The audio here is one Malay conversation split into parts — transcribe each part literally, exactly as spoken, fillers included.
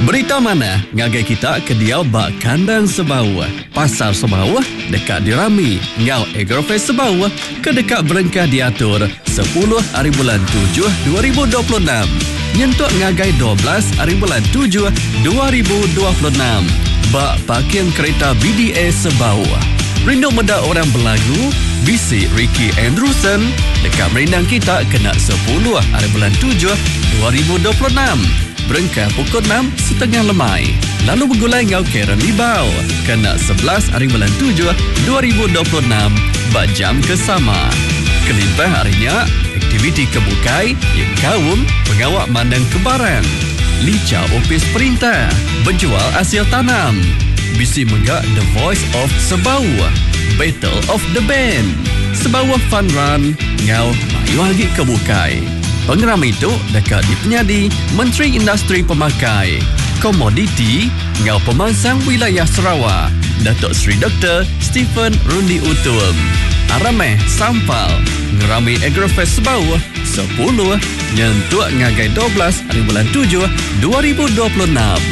Berita mana ngagai kita ke dia bak kandang Sebau. Pasar Sebau dekat dirami. Ngau Agrofest Sebau ke dekat berengkah diatur sepuluh hari bulan tujuh dua ribu dua puluh enam. Nyentuk ngagai dua belas hari bulan tujuh dua ribu dua puluh enam. Bak parking kereta B D A Sebau. Rindu meda orang berlagu? Bisi Ricky Andrewson dekat merindang kita kena sepuluh hari bulan tujuh dua ribu dua puluh enam. Berengkah pukul enam setengah lemai. Lalu bergulai ngau Karen Libau kena sebelas hari bulan tujuh dua ribu dua puluh enam bajam kesama. Kelimpah harinya aktiviti kebukai yang kaum pengawak mandang kebaran. Lica opis perintah berjual hasil tanam. Bisi megak The Voice of Sebau. Battle of the Band. Sebau Fun Run ngau mayu lagi kebukai. Pengeram itu dekat di penyadi Menteri Industri Pemakai Komoditi ngau pemangsang wilayah Sarawak Datuk Seri Doktor Stephen Rundi Utum. Arameh Sampal ngerami Agrofest Sebau sepuluh nyentuk ngagai dua belas hari bulan tujuh dua ribu dua puluh enam.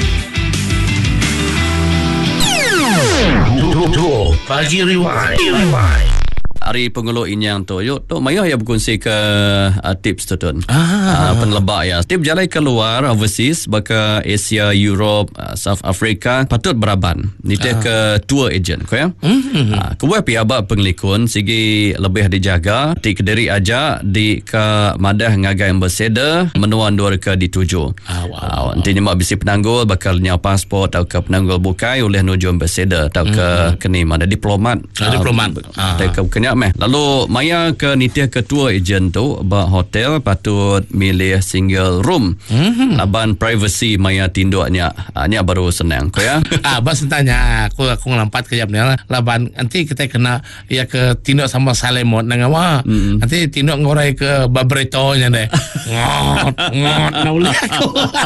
Pagi Rewind. Hari pengeluh inyang tu yuk tu mayah ya berkongsi ke uh, tips tu tun Ah. uh, penlebak ya tip jalan keluar overseas baka Asia, Europe, uh, South Africa patut beraban ni ah. ke tour agent ko ya mm-hmm. uh, kubuat pi abak penglikun sigi lebih dijaga ti kediri aja di ke madah ngagai ambassador menuan dua ke dituju ah, wow. uh, nanti nyemak bisi penanggul bakal nya pasport atau ke penanggul bukai oleh nuju ambassador atau ke mm-hmm. kini mana diplomat ah, diplomat uh, ah. ke kenya meh. Lalu maya ke nitia ketua ejen tu ba hotel patut milih single room. Mm-hmm. Laban privacy maya tinduknya. Nya baru senang ko ya. Ah bas tanya aku aku ngelampat ke jamnya laban nanti kita kena ya ke tinduk sama Salemot nang apa. Mm-hmm. Nanti tinduk ngorai ke Babretonya deh. Ngot ngot naulak aku.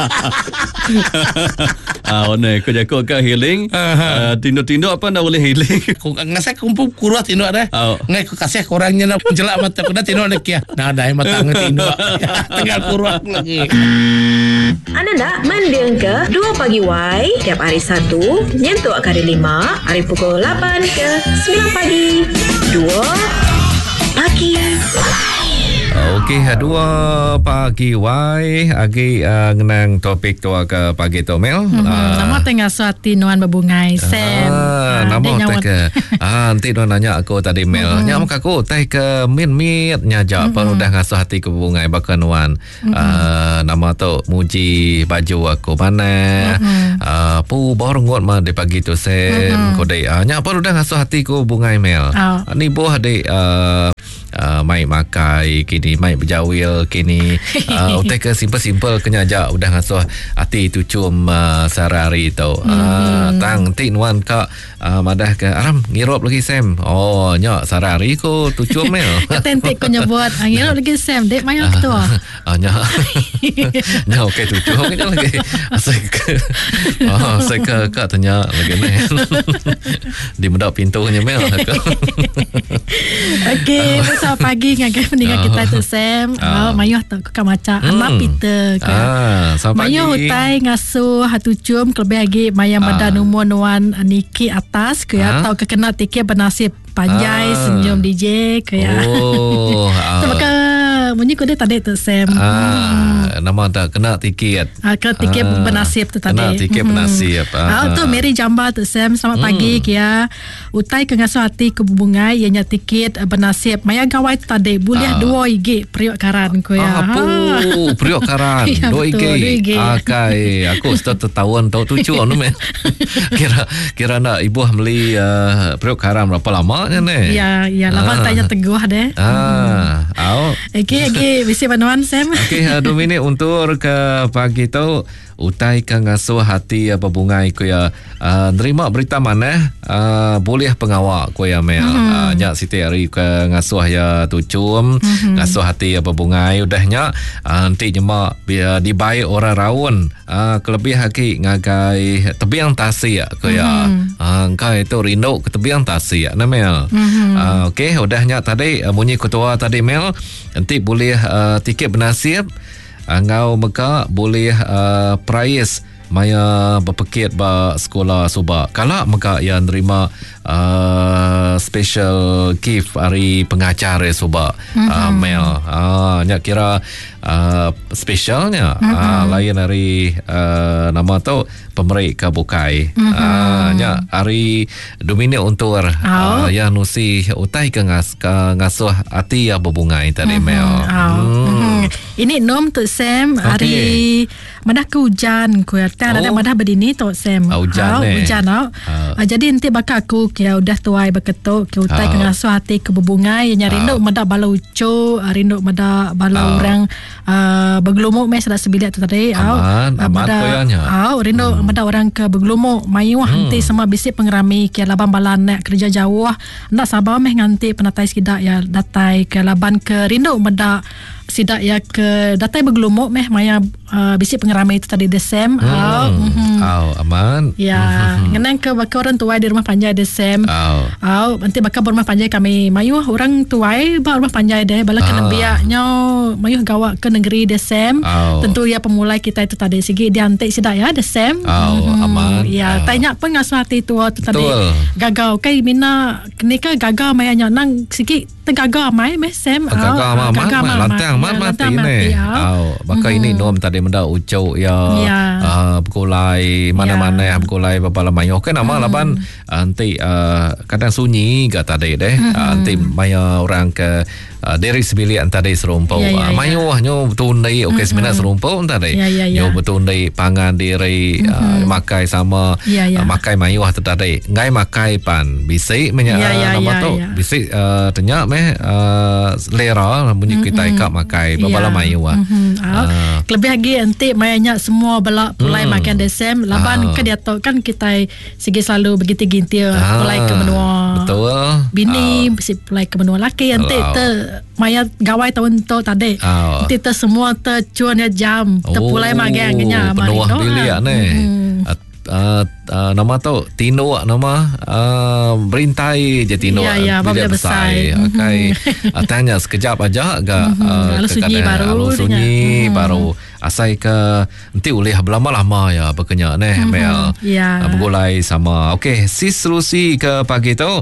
Ah one ko jako ke healing. Uh, tinduk-tinduk apa nak boleh healing. Aku ngasih kumpul kurang tinduk deh. Oh. Ngai aku kasih korangnya nak jelak mata aku dah tinduk lagi ya. Nah dah mata ngetinduk. Tinggal kurang lagi. Anda nak mendeng ke dua pagi Y tiap hari Sabtu nyentuk ke hari lima hari pukul lapan ke sembilan pagi. Dua pagi. Okey, dua pagi Y agi uh, ngenang topik tu ke pagi tu Mel. Mm-hmm. Uh, nama tengah suati nuan berbungai Sam. Ah, nama teh ke. Ah, nanti nuan nanya aku tadi Mel. Mm-hmm. Nya mak aku teh ke min-mit nya ja mm-hmm. perlu dah ngasuh hati ke berbungai bakal nuan. Mm-hmm. Uh, nama tu muji baju aku mana. Mm-hmm. Uh, pu baru ngot mah di pagi tu Sam. Mm-hmm. Ko dei uh, nya perlu dah ngasuh hati ku bungai Mel. Oh. Uh, ni boh adik uh, Uh, mai makai kini mai berjawil kini uh, utai ke simple-simple kenyaja udah ngasuh hati tu cum uh, sehari-hari tu hmm. uh, tang tin wan ka uh, madah ke aram ngirop lagi Sam oh nya sehari-hari ko tu cum mel ketentik ko nyebut ngirop lagi Sam dek mai tu ah nya nya okey tu cum nya lagi saya ke oh saya ke ka tanya lagi ni di medap pintunya mel okey besok pagi ngagai meninggal kita tu Sam. Oh, mayuh tu ke macam anak Peter ke. Ah, mayuh hutai ngasuh hatu cum kelebih lagi maya mada numur nuan niki atas ke ya atau kekena tiket bernasib panjai ah. senyum D J ke ya. Oh. Sebab bunyi ko dia tadi tu Sam. Ah, hmm. nama tak kena tiket. Ah, kena tiket ah. bernasib tu tadi. Kena tiket hmm. bernasib. Ah, ah. tu Mary Jamba tu Sam. Selamat hmm. pagi kia. Utai ke ngasuh hati ke bungai ianya tiket bernasib. Maya gawai tu tadi boleh ah. dua ig periuk karan ko ya. Apa? Ah. Periuk karan. Ya, dua ig. Akai, aku sudah tertawan tahu tujuh anu men. Kira kira nak ibu beli uh, periuk karan berapa lamanya ni? Ya, ya lama ah. tanya teguh deh. Ah, au. Okey, okey, bisi panuan Sam. Okey, dua minit untuk ke pagi tu. Utai ke ngasuh hati apa bungai ko ya uh, nerima berita mana uh, boleh pengawak ko ya Mel mm-hmm. uh, nya Siti hari ke ngasuh ya tucum mm-hmm. ngasuh hati apa bungai udahnya uh, nanti nyemak biar dibaik orang rawon uh, kelebih haki ngagai tebiang tasik ko ya mm-hmm. uh, kai itu rindu ke tebiang tasik na Mel mm-hmm. uh, okey udahnya tadi uh, bunyi ketua tadi Mel nanti boleh uh, tiket bernasib. Angau meka boleh uh, price maya berpekit ba sekolah suba. Kalau maka yang nerima uh, special gift hari pengacara suba mm-hmm. uh, Mel. Ah, uh, nyak kira uh, specialnya mm-hmm. uh, lain hari uh, nama tu pemerik kabukai. Mm-hmm. Uh, nyak hari domine untuk oh. uh, yang nusi utai ke ngas ke ngasuh hati ya berbungai tadi mm-hmm. Mel. Oh. Hmm. Mm-hmm. Ini nom tu Sam okay. hari madah ke hujan ku ada ada madah berdini tu Sam. Uh, hujan oh, eh. Hujan oh. Uh. Uh, jadi nanti bakal aku ya udah tuai berketuk ke utai uh. ke ngasuh hati ke berbungai yang rindu uh. madah balau ucu, rindu madah balau uh. orang uh, bergelumuk mes dah sebilik tu tadi. Aman, uh, aman koyanya. Oh, rindu hmm. madah orang ke bergelumuk mayuh hmm. nanti semua bisik pengerami ke laban balan nak kerja jauh. Nak sabar meh nganti penatai sidak ya datai ke laban ke rindu madah sidak ya ke datai bergelumuk meh maya uh, bisik pengeramai itu tadi Desem. Hmm. Oh, mm-hmm. oh, aman. Ya, mm-hmm. ngenang ke bakal orang tuai di rumah panjai Desem. Oh. Oh, nanti bakal rumah panjai kami mayuh orang tuai ba rumah panjai deh bala kena biaknya mayuh gawak ke negeri Desem. Oh. Tentu ya pemulai kita itu tadi segi diantik sidak ya Desem. Oh, mm-hmm. aman. Ya, oh. tanya pun ngasuh hati tu tu tadi. Gagau kai mina kenika gagau mayanya nang segi tegaga mai meh Sem. Gagau oh, mama lantang man mati ni. Oh, baka mm-hmm. ini nom tadi menda ucau ya yeah. uh, berkulai mana-mana yeah. berkulai bapa lamayo kan nama mm-hmm. laban nanti uh, kadang sunyi ga tadi deh mm-hmm. uh, nanti maya orang ke uh, dari sebilik tadi serumpau yeah, yeah, uh, mayo yeah. nyo betul dai okey mm-hmm. sebenarnya serumpau tadi yeah, yeah, yeah. nyo betul dai pangan diri mm-hmm. uh, makai sama yeah, yeah. Uh, makai mayo tadi ngai makai pan bisik menya yeah, yeah, nama yeah, tu yeah. bisik uh, tanya meh uh, selera bunyi mm-hmm. kita ikap makai bapa lamayo ah lebih lagi nanti mayanya semua belak pulai hmm. makan Desem laban ah. ke dia tahu kan kita segi selalu begitu-ginti ah. pulai ke benua betul bini ah. si pulai ke benua laki nanti oh. te maya gawai tahun tu tadi oh. nanti te semua te cuan ya jam te pulai makan kenya benua bilik ni Uh, uh, nama tu Tino nama uh, berintai je Tino ya, ya, bila besar okay. uh, tanya sekejap aja agak uh, lalu sunyi baru lalu sunyi baru asai ke nanti ulih berlama-lama ya berkenyak ni mm-hmm. Mel yeah. uh, bergulai sama okey sis solusi ke pagi tu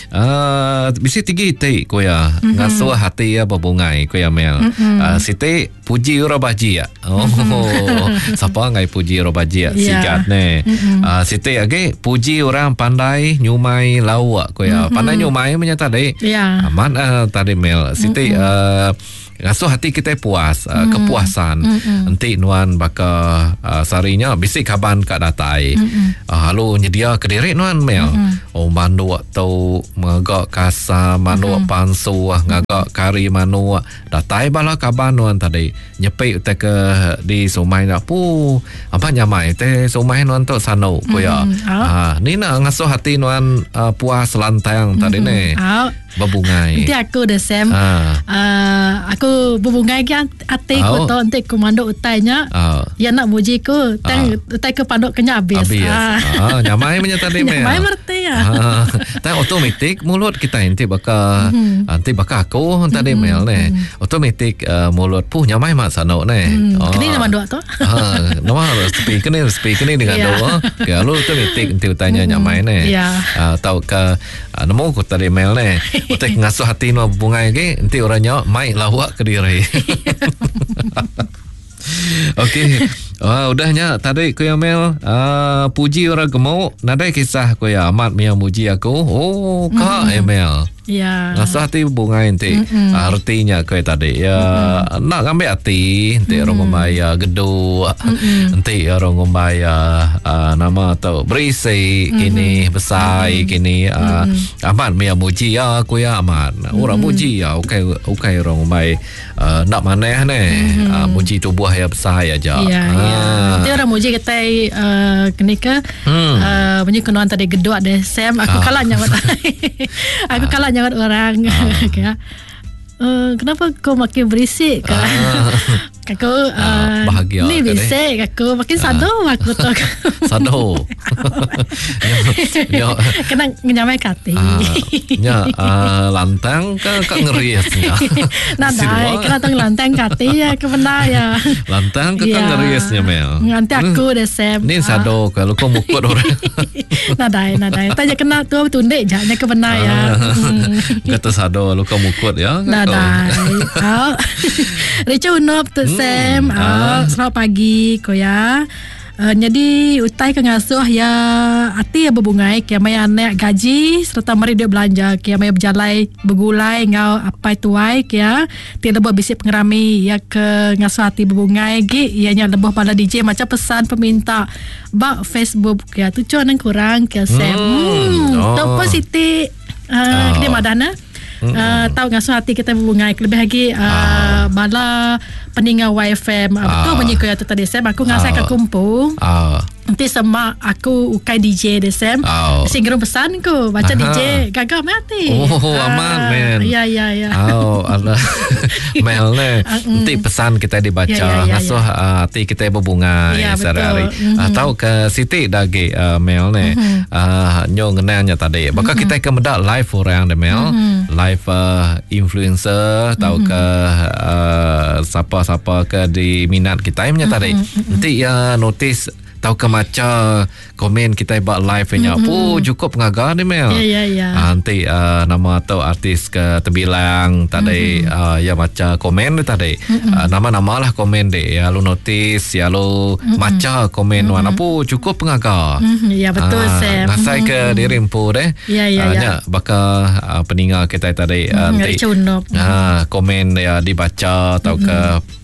uh, bisi tinggi tik ko ya mm-hmm. ngasuh hati ya berbungai ko ya Mel mm-hmm. uh, siti puji ora baji ya oh mm-hmm. siapa ngai puji ora baji ya yeah. sigat ni mm-hmm. uh, siti age puji orang pandai nyumai lawak ko ya mm-hmm. pandai nyumai menyata dai yeah. aman uh, tadi Mel siti mm-hmm. uh, ngasuh hati kita puas uh, mm-hmm. kepuasan mm-hmm. nanti nuan baka uh, sarinya bisik kaban kat datai mm-hmm. uh, lalu nyedia kediri nuan Mel mm-hmm. oh manu tau ngagak kasa manu mm-hmm. pansu ngagak kari manu datai bala kaban nuan tadi nyepik te ke di sumai na pu apa nyamai te sumai nuan tu sano ko ya mm-hmm. oh. uh, ni na ngasuh hati nuan uh, puas lantang tadi mm-hmm. ni oh. berbungai nanti aku dah Sam uh. Uh, aku berbungai ke hati oh. ku tu nanti komando utainya oh. yang nak muji ku tang uh. utai ke pandok kenya habis habis ah. ah, nyamai punya tadi nyamai merti ya ah. Tang otomatik mulut kita nanti baka mm-hmm. nanti baka aku tadi mm-hmm. Mel ni otomatik uh, mulut puh nyamai mak sanok ni mm. oh. kini nama dua tu ah, nama speaker ni speaker ni dengan yeah. dua okay, lalu otomatik nanti utainya mm-hmm. nyamai ni yeah. uh, tahu ke uh, nemu ku tadi Mel ni utai ngasuh hati no bungai ke nanti orangnya mai lawak ke diri okey wah udahnya tadi ku yang Mel uh, puji orang gemuk nadai kisah ku ya amat yang muji aku oh kak mm-hmm. Mel ya ngasuh hati bungai nanti mm-hmm. artinya ku tadi ya mm-hmm. nak ambil hati nanti mm-hmm. orang ngomaya geduk mm-hmm. nanti orang ngomaya uh, nama tu berisi mm-hmm. kini besar mm-hmm. kini uh, mm-hmm. amat yang muji ya aku ya amat orang mm-hmm. muji ya okey okey orang ngomai uh, nak mana ni mm-hmm. uh, muji tubuh ya besar aja ya ah. Nanti orang muji kata uh, kenika hmm. uh, punya kenuan tadi geduk ada Sam aku ah. kalah nyawat aku ah. kalah nyawat orang ah. uh, kenapa kau makin berisik ah. Aku Ah, bahagia ni ke, bisik aku makin sado aku tu. Sado. Ya. Kena nyamai kati. Ah, nya ah, lantang ke kak ngeriasnya. Nah, dah kena tang lantang kati ya ke benda ya. Lantang ke kak Ya. ngeriasnya Mel. Nanti aku dah sem. Ni sado kalau kau mukut orang. Nah, dah, nah, dah. Tanya kena tu tundik jaknya ke benda ya. Kata sado lu kau mukut ya. Nah, dah. Ah. Ricu unop tu sem. Ah, selamat pagi ko ya. Uh, jadi utai ke ngasuh ya hati ya berbungai kia maya anak gaji serta mari dia belanja kia maya berjalai bergulai ngau apa tuai kia ti lebih bisi pengerami ya ke ngasuh hati berbungai gi ianya lebih pada D J macam pesan peminta bak Facebook kia tu cuan yang kurang kia sem hmm, Oh. tu positif uh, Oh. Kedai Madana. Uh, tahu ngasuh hati kita berbungai lebih lagi uh, Ah. bala peninggal Y F M uh, betul Ah. bunyi ko ya tu tadi Sam aku ngasai Ah. ke kumpul Ah. nanti sama aku ukai D J deh Sam Oh. singgah pesan ko baca Aha. D J gagal mati Oh, aman, men. ya ya ya Oh, Allah. Mel ni. Nanti pesan kita dibaca. Ya, ya, ya, Ngasuh ah, hati kita berbunga Ya, sehari-hari. betul. Ah, tahu ke Siti dagi uh, Mel ni. Ah, nyo ngenanya tadi. Bakal kita ke medak live orang deh Mel. Live uh, influencer. Tahu ke uh, siapa-siapa ke di minat kita punya tadi. Nanti ya notice tahu ke macam komen kita buat live nya. Oh, cukup pengagar ni Mel. Ya, ya, ya. Ah, nanti uh, nama atau artis ke terbilang tadi mm-hmm. uh, ya macam komen tu tadi mm-hmm. uh, nama-nama lah komen deh ya lu notice ya lu mm-hmm. macam komen mm-hmm. mana pun cukup pengagar Mhm, ya betul Ah, Sam ngasai ke dirimpu deh Ya, ya, Ah, ya. nya bakal uh, peningal kita tadi uh, Mhm, nanti Ricu Unop. ah, komen ya dibaca atau ke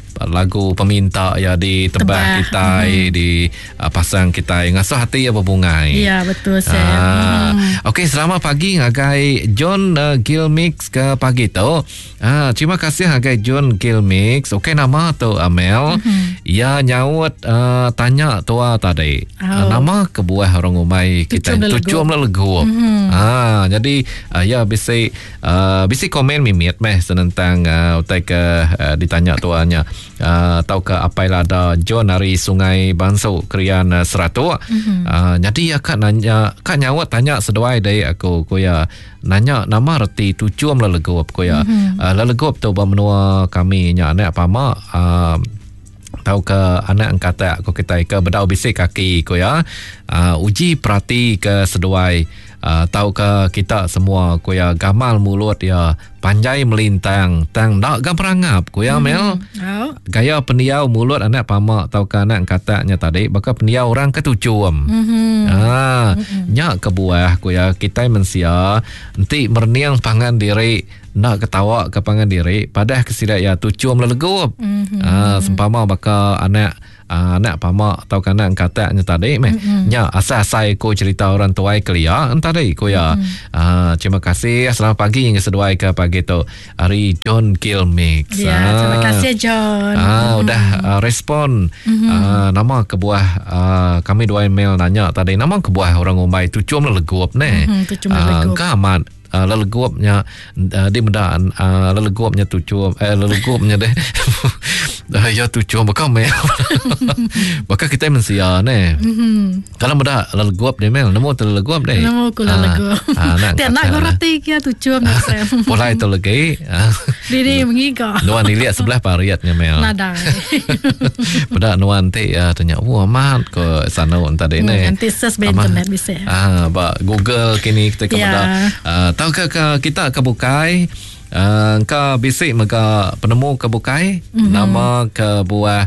lagu peminta ya di tebah Tebah. kita di uh, pasang kita ngasuh hati ya berbungai. Ya betul Sam Ah, Mhm. Okey, selamat pagi ngagai John uh, Gilmix ke pagi tu. Ah, terima kasih ngagai John Gilmix. Okey, nama tu Amel. Mhm. Ya nyaut uh, tanya tua tadi. Oh. Uh, nama kebuah orang umai kita Tucum lelegup. tucum lelegup. Mhm. Ah, jadi uh, ya bisi uh, bisi komen mimit meh senentang uh, utai ke uh, ditanya tuanya. Uh, tahu ke apa yang ada John dari Sungai Bansau Krian uh, Seratu. Mm-hmm. Uh, jadi ya kak nanya kak nyawat tanya seduai dari aku ko ya nanya nama reti tucum lelegup ko ya. Mm-hmm. Uh, lelegup tu bermenua kami nya anak pama uh, tahu ke anak angkata aku kita ke bedau bisik kaki ko ya. Uh, uji perhati ke seduai. Uh, tahu ke kita semua ko ya gamal mulut ya panjai melintang tang dak gam perangap ko ya Mel. Oh. Gaya pendiau mulut anak pamak tahu ke anak katanya tadi bakal pendiau orang ketucum. Mhm. Ah, nya kebuah ko ya kita mensia nanti merniang pangan diri nak ketawa ke pangan diri padah kesidak ya tucum lelegup. Mhm. Ah, sempama bakal anak Uh, anak pamak atau kanak katanya tadi meh mm-hmm. nya asal-asal ko cerita orang tuai kelia tadi ko ya mm-hmm. uh, terima kasih selamat pagi yang seduai ke pagi tu hari John Gilmix. Ya terima kasih John. Ah, Mhm. udah uh, respon mm-hmm. uh, nama kebuah uh, kami dua email nanya tadi nama kebuah orang umai tucum lelegup ne. Mhm, tucum lelegup. Uh, kamat Uh, lelegupnya uh, di medaan uh, lelegupnya tucum eh lelegupnya deh uh, ya tucum bakal mel bakal kita mensia ne Mhm. kalau meda lelegup deh mel nemu tu lelegup deh Nama aku lelegup. ah, nak Tiada nak gorati kia tucum nak Sam. pola itu lagi ah, Diri mengiga. nuan dilihat sebelah pariatnya mel Nada. pada nuan teh uh, tanya wah mat ke sana tadi Hmm, ne nanti search di Ama- internet bisa. Ah, ba Google kini kita ke Ya. pada uh, tahu ke, ke kita ke bukai uh, ke bisik maka penemu ke bukai mm-hmm. nama ke buah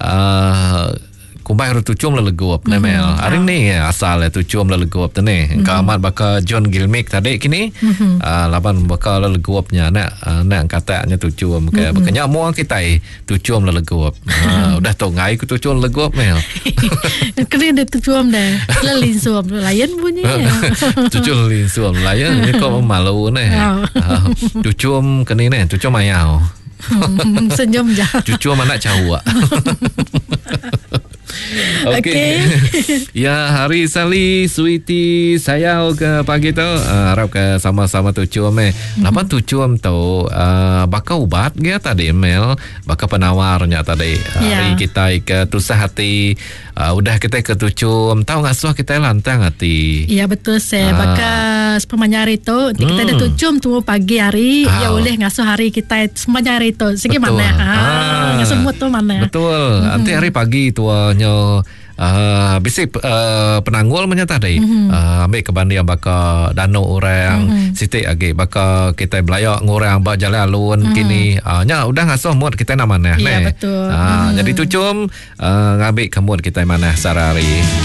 uh, kumbai ru tucum lelegup mm-hmm. Mel. Hari ni asal tucum lelegup tu ni. Mm-hmm. Ka amat bakal John Gilmix tadi kini mm-hmm. uh, laban bakal lelegupnya nak uh, nak katanya tucum ke mm-hmm. bakanya muang kita tucum lelegup. uh, udah tahu ngai ku tucum lelegup Mel. Kena dia tucum dah. Lelin suam layan bunyi. Tucum lin suam layan ni kau malu ni. Oh. Uh, tucum kini ni tucum ayau. Senyum je. Tucum anak cawak. Okey. Ya, hari Sali, Sweety, saya ke pagi tu uh, harap ke sama-sama tucum eh. Mm-hmm. Lapan tucum tu uh, bakal ubat dia tadi Mel, bakal penawarnya tadi. Yeah. Hari kita ke tusah hati, uh, udah kita ke tucum, tahu ngasuh kita lantang hati. Ya betul saya. Ah. Bakal sepemanyari tu, nanti kita Hmm. ada tucum tu pagi hari, Ah. ya boleh ngasuh hari kita sepemanyari tu. Segi Betul. mana? Ah, Ah. ngasuh mood tu mana? Betul. Mm-hmm. Nanti hari pagi tuanya Uh, bisik uh, penanggul menyata tadi mm-hmm. uh, ambil kebandian bakal dano orang mm-hmm. sitik lagi bakal kita belayak ngorang bak jalan alun mm-hmm. kini uh, nya udah ngasuh mood kita nak mana ya, ne betul. uh, mm-hmm. jadi tucum uh, ngambil ke mood kita mana sarari.